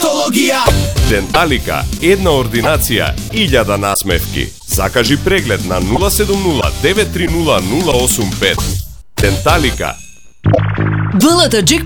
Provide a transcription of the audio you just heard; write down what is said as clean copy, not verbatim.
Стоматологија. Денталика, една ординација, 1000 насмевки. Закажи преглед на 070 930 085. Денталика. ВЛТ